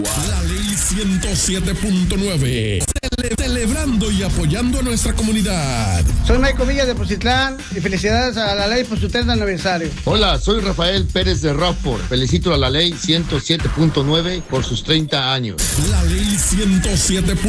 La ley 107.9. Celebrando y apoyando a nuestra comunidad. Soy Michael Villa de Poncitlán y felicidades a la ley por su 30 aniversario. Hola, soy Rafael Pérez de Rockford. Felicito a la ley 107.9 por sus 30 años. La ley 107.9.